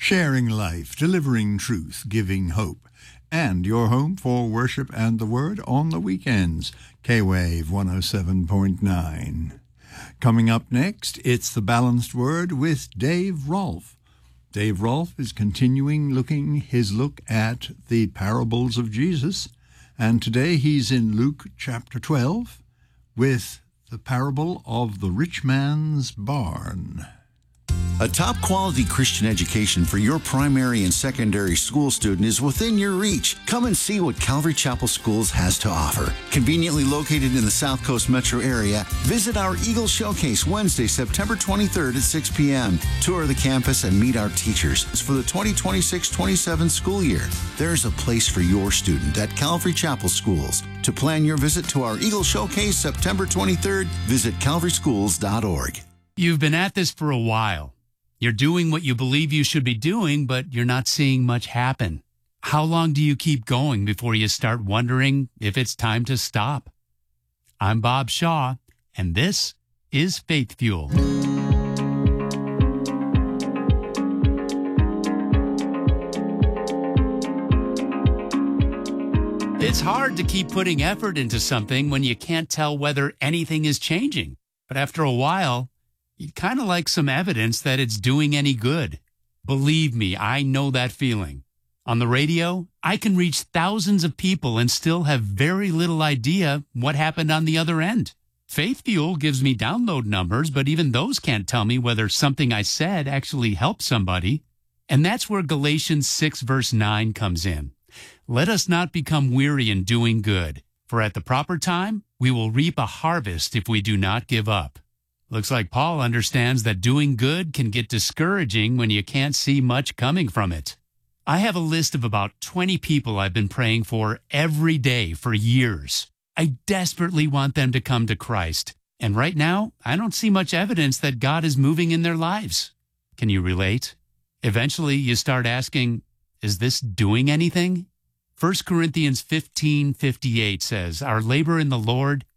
sharing life, delivering truth, giving hope. And your home for worship and the Word on the weekends, K-Wave 107.9. Coming up next, it's The Balanced Word with Dave Rolfe. Dave Rolfe is continuing his look at the parables of Jesus, and today he's in Luke chapter 12 with the parable of the rich man's barn. A top-quality Christian education for your primary and secondary school student is within your reach. Come and see what Calvary Chapel Schools has to offer. Conveniently located in the South Coast metro area, visit our Eagle Showcase Wednesday, September 23rd at 6 p.m. Tour the campus and meet our teachers for the 2026-27 school year. There's a place for your student at Calvary Chapel Schools. To plan your visit to our Eagle Showcase September 23rd, visit calvaryschools.org. You've been at this for a while. You're doing what you believe you should be doing, but you're not seeing much happen. How long do you keep going before you start wondering if it's time to stop? I'm Bob Shaw, and this is Faith Fuel. It's hard to keep putting effort into something when you can't tell whether anything is changing. But after a while, you'd kind of like some evidence that it's doing any good. Believe me, I know that feeling. On the radio, I can reach thousands of people and still have very little idea what happened on the other end. Faith Fuel gives me download numbers, but even those can't tell me whether something I said actually helped somebody. And that's where Galatians 6 verse 9 comes in. Let us not become weary in doing good, for at the proper time we will reap a harvest if we do not give up. Looks like Paul understands that doing good can get discouraging when you can't see much coming from it. I have a list of about 20 people I've been praying for every day for years. I desperately want them to come to Christ. And right now, I don't see much evidence that God is moving in their lives. Can you relate? Eventually, you start asking, is this doing anything? 1 Corinthians 15:58 says, our labor in the Lord